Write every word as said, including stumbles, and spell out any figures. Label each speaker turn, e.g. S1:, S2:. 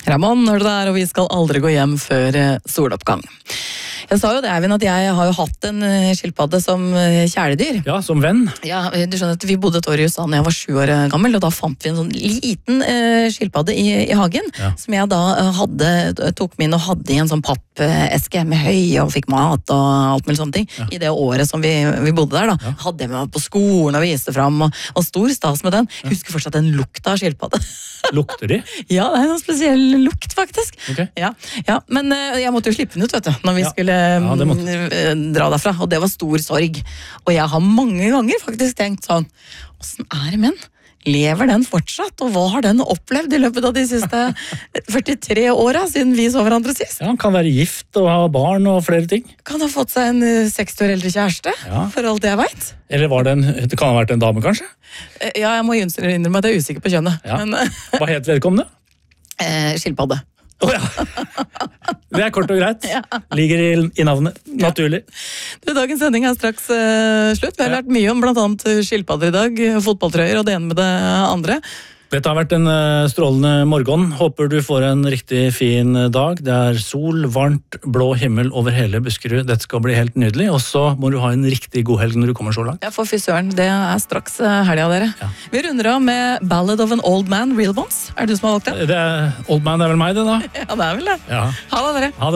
S1: Ramon, når det er, og vi skal aldri gå hjem før eh, soloppgang. Jeg sa jo det, Eivind, at jeg har jo hatt en eh, skilpadde som eh, kjæledyr.
S2: Ja, som venn.
S1: Ja, du skjønner at vi bodde et år i U S A når jeg var sju år gammel, og da fant vi en sånn liten eh, skilpadde i, i hagen,
S2: Ja.
S1: som jeg da eh, hadde, tok med inn og hadde i en sånn pappeske med høy og fikk mat og alt mulig sånne ting.
S2: Ja.
S1: I det året som vi, vi bodde der da,
S2: Ja.
S1: hadde jeg med meg på skolen og viste frem, og, og stor stas med den. Jeg husker fortsatt den lukta av skilpadde.
S2: Lukter de?
S1: Ja, det er en spesiell lukt, faktisk.
S2: Ok.
S1: Ja, ja, men eh, jeg måtte jo slippe den ut, vet du, når vi
S2: Ja.
S1: skulle
S2: Ja, det måtte.
S1: mm, eh, dra derfra, og det var stor sorg. Og jeg har mange ganger faktisk tenkt sånn, hvordan er det med den? Lever den fortsatt, og hva har den opplevd i løpet av de siste førtitre åra siden vi så hverandre sist?
S2: Ja, han kan være gift og ha barn og flere ting.
S1: Kan ha fått seg en eh, seksti år eldre kjæreste,
S2: Ja.
S1: for alt jeg vet.
S2: Eller var det en, det kan ha vært en dame, kanskje?
S1: Eh, Ja, jeg må innrømme at jeg er usikker på kjønnet,
S2: Ja.
S1: men
S2: Hva het vedkommende?
S1: eh, skilpadde.
S2: Å ja. Det er kort og greit. Ligger i, i navnet. Naturlig.
S1: Du, dagens sending er straks eh, slutt. Vi har
S2: Ja.
S1: lært mye om blant annet skilpadder i dag, fotballtrøyer og det ene med det andre.
S2: Dette har vært en eh, strålende morgen. Håper du får en riktig fin eh, dag. Det er sol, varmt, blå himmel over hele Buskerud. Dette skal bli helt nydelig. Og så må du ha en riktig god helg når du kommer så langt.
S1: Ja, for fy søren, det er straks eh, helga, dere.
S2: Ja.
S1: Vi runder av med Ballad of an Old Man, Real Ones. Er det du som har valgt det?
S2: Det er, old man er vel meg, det da?
S1: Ja, det er vel det.
S2: Ja.
S1: Ha det, dere.
S2: Ha det.